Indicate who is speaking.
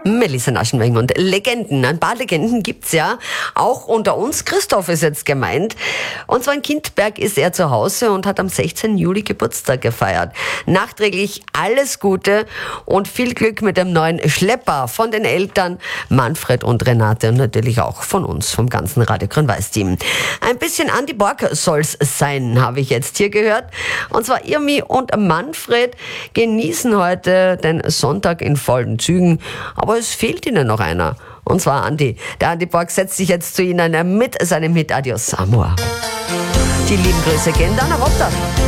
Speaker 1: Melissa Naschenweng und Legenden. Ein paar Legenden gibt's ja, auch unter uns. Christoph ist jetzt gemeint. Und zwar in Kindberg ist er zu Hause und hat am 16. Juli Geburtstag gefeiert. Nachträglich alles Gute und viel Glück mit dem neuen Schlepper von den Eltern Manfred und Renate und natürlich auch von uns, vom ganzen Radio Grün-Weiß-Team. Ein bisschen Andi Borg soll's sein, habe ich jetzt hier gehört. Und zwar Irmi und Manfred genießen heute den Sonntag in vollen Zügen. Aber es fehlt ihnen noch einer. Und zwar Andi. Der Andi Borg setzt sich jetzt zu Ihnen mit seinem Hit Adios Amor. Die lieben Grüße gehen dann nach Rotter.